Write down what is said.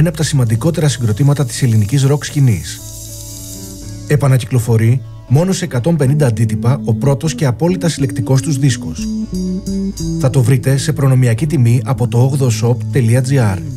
ένα από τα σημαντικότερα συγκροτήματα της ελληνικής ροκ σκηνής. Επανακυκλοφορεί μόνο σε 150 αντίτυπα ο πρώτος και απόλυτα συλλεκτικός τους δίσκος. Θα το βρείτε σε προνομιακή τιμή από το 8shop.gr.